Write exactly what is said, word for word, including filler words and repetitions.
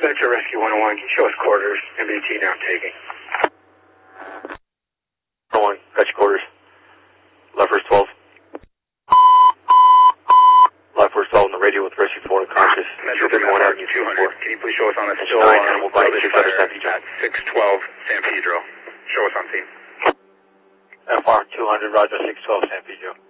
Dispatcher Rescue one oh one, can you show us quarters? M B T now taking. one, got your quarters. Left first twelve. Left first twelve on the radio with Rescue four unconscious. Metro one Avenue two hundred. Can you please show us on the still nine, animal bite, six hundred San Pedro. at six twelve San Pedro? Show us on scene. F R two hundred, Roger, six twelve San Pedro.